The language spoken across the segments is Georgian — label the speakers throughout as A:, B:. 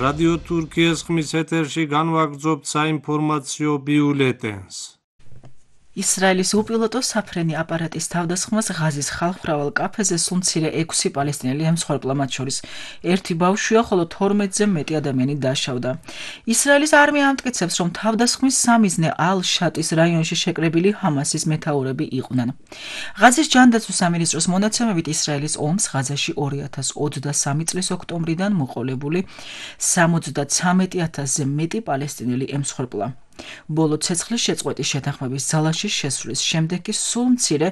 A: რადიო თურქიის ხმის ეთერში განვაგრძობთ საინფორმაციო ბიულეტენს.
B: ისრაელის უპილოტო საფრენი აპარატის თავდასხმას ღაზის ხალხმრავალ კაფეზე სულ მცირე 6 პალესტინელი ემსხვერპლა, მათ შორის ერთი ბავშვია, ხოლო 12-ზე მეტი ადამიანი დაშავდა. ისრაელის არმია ამტკიცებს, რომ თავდასხმის სამიზნე ალ-შატის რაიონში შეკრებილი ჰამასის მეთაურები იყვნენ. ღაზის ჯანდაცვის სამინისტროს მონაცემებით ისრაელის ომს ღაზაში 2023 წლის ოქტომბრიდან მოყოლებული 73,000-ზე მეტი პალესტინელი ემსხვერპლა. ბოლო ცეცხლის შეწყვეტის შეთანხმების ძალაში შესვლის შემდეგ კი სულ მცირე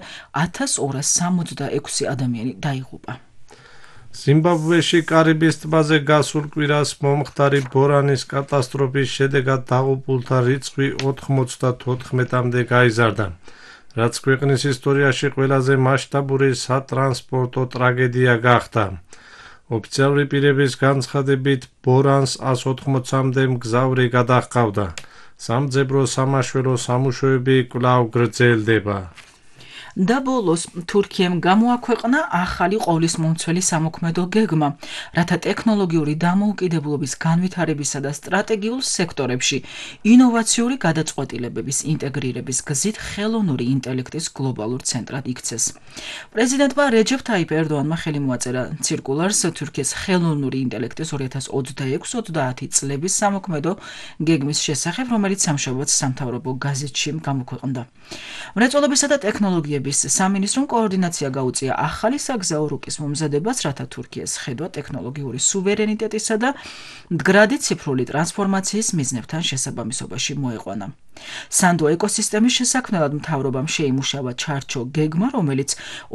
B: 1266 ადამიანი დაიღუპა.
A: ზიმბაბვეში კარიბის ტბაზე გასულ კვირას მომხდარი ბორანის კატასტროფის შედეგად დაღუპულთა რიცხვი 94-მდე გაიზარდა, რაც ქვეყნის ისტორიაში ყველაზე მასშტაბური სატრანსპორტო ტრაგედია გახდა. ოფიციალური პირების განცხადებით, ბორანს 180-მდე მგზავრი გადაჰყავდა. სამძებრო სამაშველო სამუშაოები კვლავ გრძელდება.
B: და ბოლოს თურქიამ გამოაქვეყნა ახალი ყოვლისმომცველი სამოქმედო გეგმა, რათა ტექნოლოგიური დამოუკიდებლობის განვითარებისა და სტრატეგიულ სექტორებში ინოვაციური გადაწყვეტილებების ინტეგრირების გზით ხელოვნური ინტელექტის გლობალურ ცენტრად იქცეს. პრეზიდენტმა რეჯეფ თაიპ ერდოანმა ხელი მოაწერა ცირკულარს თურქეთის ხელოვნური ინტელექტის 2026-30 წლების სამოქმედო გეგმის შესახებ, რომელიც სამშაბათს სამთავრობო გაზეთში გამოქვეყნდა. მრეწველობისა და ტექნოლოგიების სამინისტრომ კოორდინაცია გაუწია ახალი საგზაო რუკის მომზადებას, რათა თურქიას ხედვა ტექნოლოგიური სუვერენიტეტისა და მდგრადი ციფრული ტრანსფორმაციის მიზნებთან შესაბამისობაში მოეყვანა. სანდო ეკოსისტემის შესაქმნელად მთავრობამ შეიმუშავა ჩარჩო გეგმა, რომელიც